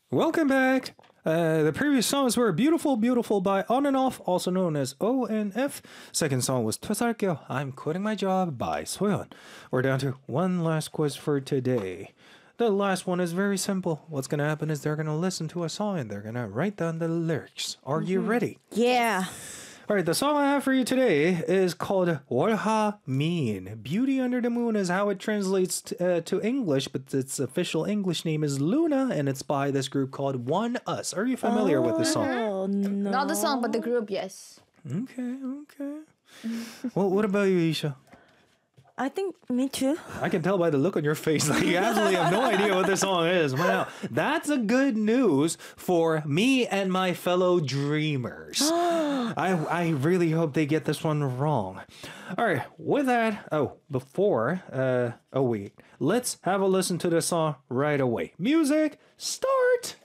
Welcome back. The previous songs were Beautiful Beautiful by On and Off, also known as ONF. Second song was 퇴사할게요, I'm Quitting My Job by Soyeon. We're down to one last quiz for today. The last one is very simple. What's going to happen is they're going to listen to a song and they're going to write down the lyrics. Are you ready? Yeah. All right, the song I have for you today is called 월하 미인. Beauty Under the Moon is how it translates to English, but its official English name is Luna, and it's by this group called One Us. Are you familiar with this song? Oh, no. Not the song, but the group, yes. Okay. Well, what about you, Isha? I think me too. I can tell by the look on your face that you absolutely have no idea what this song is. Wow, that's a good news for me and my fellow dreamers. I really hope they get this one wrong. All right, with that, wait, let's have a listen to the song right away. Music, start!